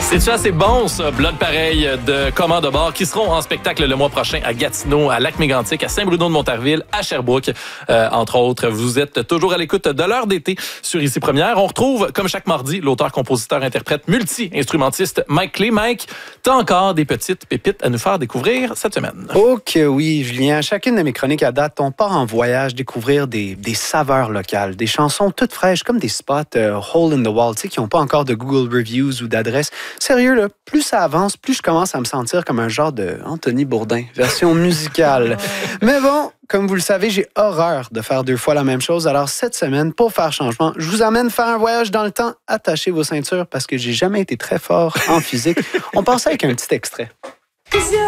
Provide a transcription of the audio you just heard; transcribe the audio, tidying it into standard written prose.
C'est-tu assez bon, ça? Blood pareil de Command de bord qui seront en spectacle le mois prochain à Gatineau, à Lac-Mégantic, à Saint-Bruno-de-Montarville, à Sherbrooke, entre autres. Vous êtes toujours à l'écoute de l'heure d'été sur Ici Première. On retrouve, comme chaque mardi, l'auteur, compositeur, interprète, multi-instrumentiste Mike Clé. Mike, t'as encore des petites pépites à nous faire découvrir cette semaine. Oh que oui, Julien. À chacune de mes chroniques à date, on part en voyage découvrir des saveurs locales, des chansons toutes fraîches, comme des spots hole in the wall, tu sais, qui n'ont pas encore de Google Reviews ou d'adresse. Sérieux, là, plus ça avance, plus je commence à me sentir comme un genre de Anthony Bourdain, version musicale. Mais bon, comme vous le savez, j'ai horreur de faire 2 fois la même chose. Alors cette semaine, pour faire changement, je vous amène faire un voyage dans le temps. Attachez vos ceintures parce que j'ai jamais été très fort en physique. On passe avec un petit extrait.